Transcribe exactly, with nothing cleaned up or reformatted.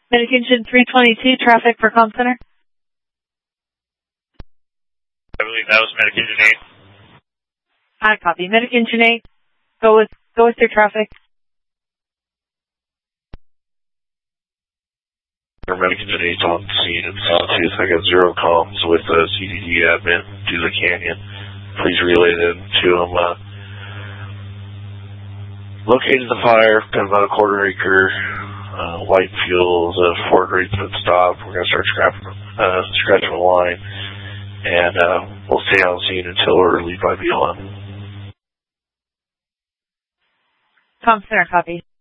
Medic Engine three twenty-two, traffic for comm center. I believe that was Medic Engine eight. I copy. Medic Engine eight, go with, go with your traffic. Medic Engine eight's on scene in Sawtooth. I got zero comms with the C D D admin to the canyon. Please relay them to them. Uh, located the fire, got about a quarter acre. Uh, white fuels, a Ford rate's been stopped. We're going to start scrapping, uh, scratching the line. And uh, we'll stay on scene until we're relieved by B L M. Comm center, copy.